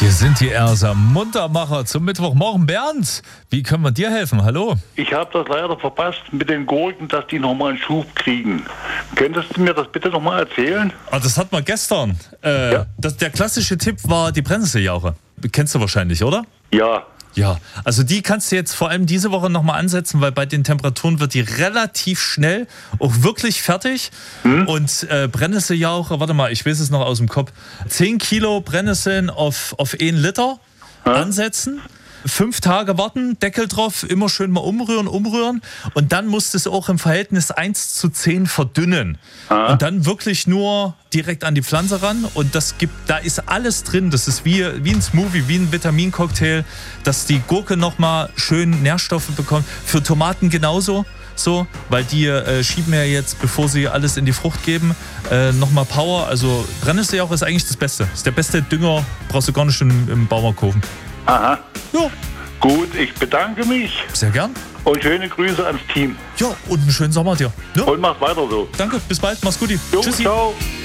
Hier sind die Erser Muntermacher zum Mittwochmorgen. Bernd, wie können wir dir helfen? Hallo. Ich habe das leider verpasst mit den Gurken, dass die nochmal einen Schub kriegen. Könntest du mir das bitte nochmal erzählen? Das hatten wir gestern. Ja. Der klassische Tipp war die Brennnesseljauche. Kennst du wahrscheinlich, oder? Ja. Ja, also die kannst du jetzt vor allem diese Woche nochmal ansetzen, weil bei den Temperaturen wird die relativ schnell auch wirklich fertig. Und Brennnesseljauche, warte mal, ich weiß es noch aus dem Kopf, 10 Kilo Brennnesseln auf 1 Liter ansetzen. 5 Tage warten, Deckel drauf, immer schön mal umrühren. Und dann musst du es auch im Verhältnis 1:10 verdünnen. Und dann wirklich nur direkt an die Pflanze ran. Und da ist alles drin. Das ist wie ein Smoothie, wie ein Vitamincocktail, dass die Gurke nochmal schön Nährstoffe bekommt. Für Tomaten genauso. So, weil die schieben ja jetzt, bevor sie alles in die Frucht geben, nochmal Power. Also Brennnesseljauche ist eigentlich das Beste. Ist der beste Dünger, brauchst du gar nicht im Baumarkt kaufen. Aha. Ja. Gut, ich bedanke mich. Sehr gern. Und schöne Grüße ans Team. Ja, und einen schönen Sommer dir. Ja. Und mach weiter so. Danke, bis bald, mach's gut. Jo, Tschüssi. ciao.